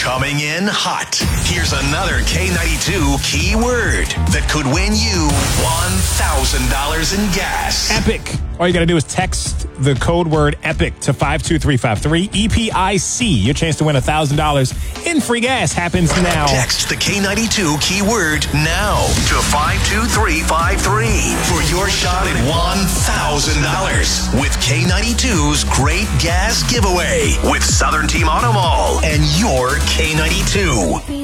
Coming in hot. Here's another K92 keyword that could win you $1,000 in gas. Epic. All you got to do is text the code word EPIC to 52353, EPIC. Your chance to win $1,000 in free gas happens now. Text the K92 keyword now to 52353 for your shot at $1,000 with K92's Great Gas Giveaway with Southern Team Auto Mall and your K92.